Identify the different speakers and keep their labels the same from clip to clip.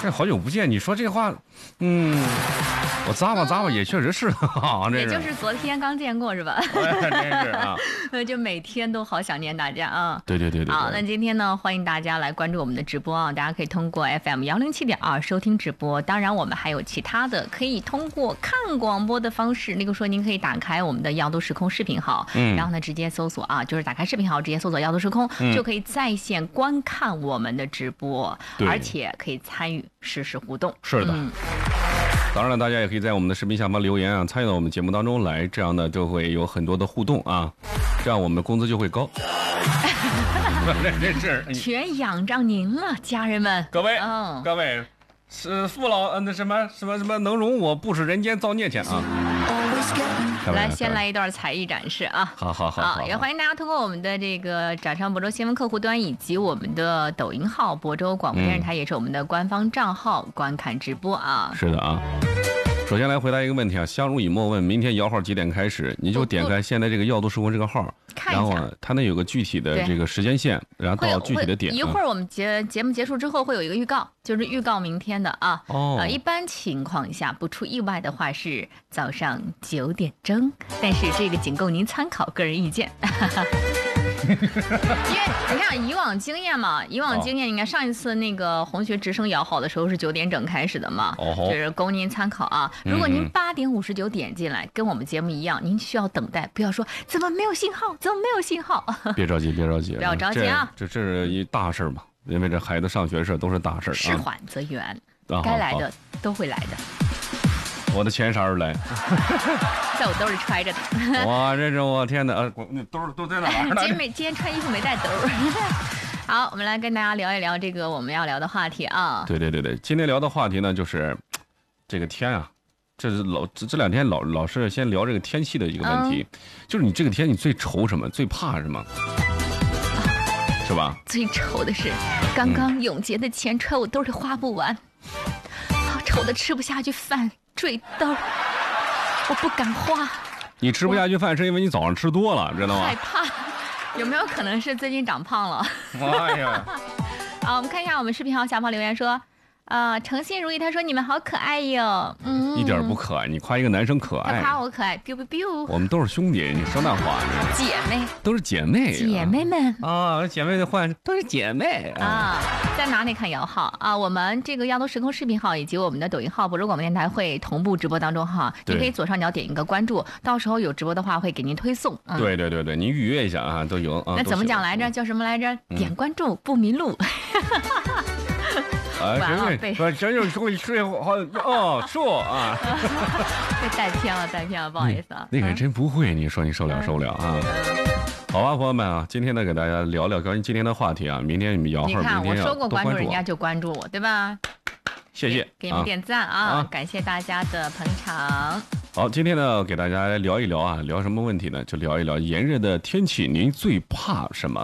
Speaker 1: 这好久不见，你说这话，我咂吧也确实是啊，这
Speaker 2: 也就是昨天刚见过是吧？
Speaker 1: 真是啊，
Speaker 2: 就每天都好想念大家啊。
Speaker 1: 对。
Speaker 2: 好，那今天呢，欢迎大家来关注我们的直播啊，大家可以通过 FM107.2收听直播。当然，我们还有其他的，可以通过看广播的方式。那个说，您可以打开我们的“耀都时空”视频号，然后呢，直接搜索啊，就是打开视频号，直接搜索“耀都时空”，就可以在线观看我们的直播，而且可以参与实时互动。
Speaker 1: 是的。当然了，大家也可以在我们的视频下方留言啊，参与到我们节目当中来，这样呢就会有很多的互动啊，这样我们的工资就会高。这是
Speaker 2: 全仰仗您了，家人们。
Speaker 1: 各位，是父老那什么能容我不食人间造孽钱啊！
Speaker 2: 来，先来一段才艺展示啊！
Speaker 1: 好，
Speaker 2: 也欢迎大家通过我们的这个掌上亳州新闻客户端以及我们的抖音号亳州广播电视台，也是我们的官方账号观看直播啊！
Speaker 1: 是的啊。首先来回答一个问题啊，相濡以沫问明天摇号几点开始？你就点开现在这个耀都时空这个号，然后它那有个具体的这个时间线，然后到具体的点。
Speaker 2: 一会儿我们节目结束之后会有一个预告，就是预告明天的啊。一般情况下不出意外的话是早上9点钟，但是这个仅供您参考，个人意见。因为你看以往经验嘛，你看上一次那个红学直升摇号的时候是9点整开始的嘛，就是供您参考啊。如果您8点59点进来，跟我们节目一样，您需要等待，不要说怎么没有信号。别着急，
Speaker 1: 不要着急啊！这是一大事嘛，因为这孩子上学事都是大事啊。
Speaker 2: 事缓则圆，该来的都会来的。
Speaker 1: 我的钱啥时候来？
Speaker 2: 在我兜里揣着的。
Speaker 1: 哇，这是我天哪！那兜都在哪儿呢？
Speaker 2: 今天穿衣服没带兜。好，我们来跟大家聊一聊这个我们要聊的话题啊。
Speaker 1: 对，今天聊的话题呢，就是这个天啊，这两天老是先聊这个天气的一个问题，就是你这个天你最愁什么？最怕什么？是吧？
Speaker 2: 最愁的是刚刚永劫的钱揣我兜里花不完，愁的吃不下去饭。坠兜，我不敢花。
Speaker 1: 你吃不下去饭是因为你早上吃多了，知道吗？
Speaker 2: 害怕，有没有可能是最近长胖了？
Speaker 1: 哎呀！
Speaker 2: 好，我们看一下我们视频号下方留言说。诚心如意，他说你们好可爱哟，
Speaker 1: 一点不可爱，你夸一个男生可爱，
Speaker 2: 他夸我可爱 ，biu biu biu，我
Speaker 1: 们都是兄弟，你说那话，
Speaker 2: 姐妹
Speaker 1: 都是姐妹，
Speaker 2: 姐妹们
Speaker 1: 啊，姐妹的话都是姐妹
Speaker 2: 啊，在哪里看摇号啊？我们这个耀都时空视频号以及我们的抖音号亳州广播电台会同步直播当中哈，你可以左上角点一个关注，到时候有直播的话会给您推送。
Speaker 1: 对，你预约一下啊，都有啊。
Speaker 2: 那怎么讲来着？叫什么来着？点关注不迷路。
Speaker 1: 真就是睡好说啊，
Speaker 2: 被带偏了，不好意思啊。
Speaker 1: 那个人真不会，你说你受了啊。好吧，朋友们啊，今天呢给大家聊聊关于今天的话题啊，明天你们摇号，
Speaker 2: 你看我说过关注
Speaker 1: 人
Speaker 2: 家就关注我，对吧？
Speaker 1: 谢谢，
Speaker 2: 给你们点赞啊，感谢大家的捧场。
Speaker 1: 好，今天呢给大家聊一聊啊，聊什么问题呢？就聊一聊炎热的天气，您最怕什么？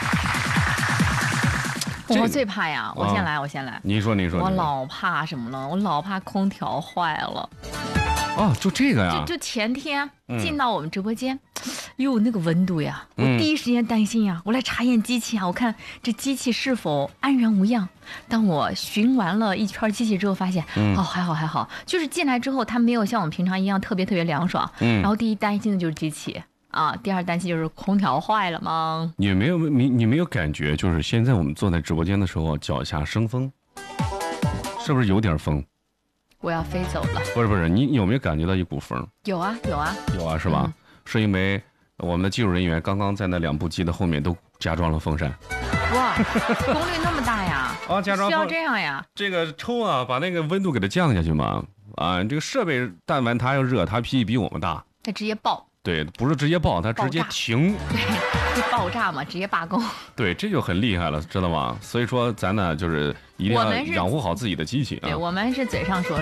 Speaker 2: 我最怕呀！我先来。
Speaker 1: 你说。
Speaker 2: 我老怕什么了？我老怕空调坏了。
Speaker 1: 哦，就这个呀？
Speaker 2: 就前天进到我们直播间，哟，那个温度呀，我第一时间担心呀，我来查验机器啊，我看这机器是否安然无恙。当我巡完了一圈机器之后，发现还好，就是进来之后它没有像我们平常一样特别凉爽。然后第一担心的就是机器。第二担心就是空调坏了吗？
Speaker 1: 你没有感觉，就是现在我们坐在直播间的时候，脚下生风，是不是有点风？
Speaker 2: 我要飞走了。
Speaker 1: 不是，你有没有感觉到一股风？
Speaker 2: 有啊，
Speaker 1: 是吧？是因为我们的技术人员刚刚在那2部机的后面都加装了风扇。
Speaker 2: 哇，功率那么大呀？
Speaker 1: 加装
Speaker 2: 需要这样呀？
Speaker 1: 这个抽啊，把那个温度给它降下去嘛。这个设备但凡它要热，它脾气比我们大，
Speaker 2: 它直接爆。
Speaker 1: 对，不是直接爆，它直接停。
Speaker 2: 对，会爆炸嘛，直接罢工。
Speaker 1: 对，这就很厉害了，知道吗？所以说咱呢，就是一定要养护好自己的机器啊。
Speaker 2: 对，我们是嘴上说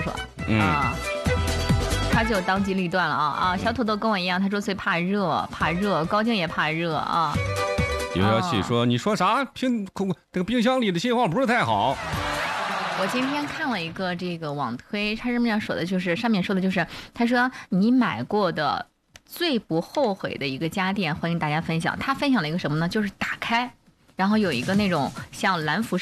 Speaker 2: 他就当机立断了啊！小土豆跟我一样，他说最怕热，高静也怕热啊。
Speaker 1: 有消息说，你说啥？这个冰箱里的信号不是太好。
Speaker 2: 我今天看了一个这个网推，他上面说的就是，他说你买过的最不后悔的一个家电，欢迎大家分享。他分享了一个什么呢？就是打开，然后有一个那种像蓝辐射